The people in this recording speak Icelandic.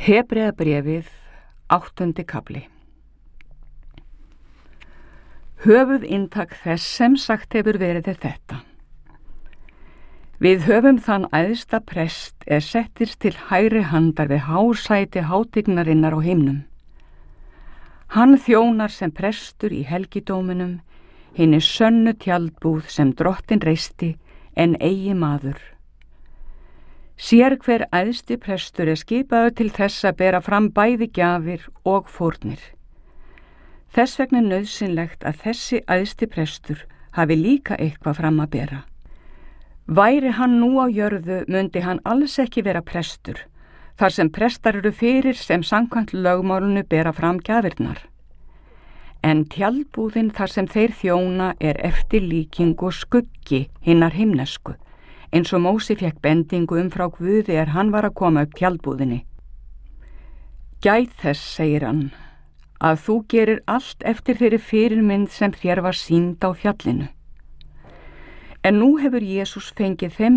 Hebreabréfið, 8. kafli. Höfuðinntak þess sem sagt hefur verið þetta. Við höfum þann æðsta prest settist til hægri handar við hásæti hátignarinnar á himnum. Hann þjónar sem prestur í helgidóminum, hinni sönnu tjaldbúð sem Drottinn reisti en eigi maður. Sér hver æðsti prestur skipaður til þess að bera fram bæði gjafir og fórnir. Þess vegna nauðsynlegt að þessi æðsti prestur hafi líka eitthvað fram að bera. Væri hann nú á jörðu mundi hann alls ekki vera prestur, þar sem prestar eru fyrir sem samkvæmt lögmálinu bera fram gjafirnar. En tjaldbúðin þar sem þeir þjóna eftirlíking og skuggi hinnar himnesku, eins og Mósi fékk bendingu frá Guði hann var að koma upp tjaldbúðinni. Gæt þess, segir hann, að þú gerir allt eftir þeirri fyrirmynd sem þér var sýnd á fjallinu. En nú hefur Jesús fengið þeim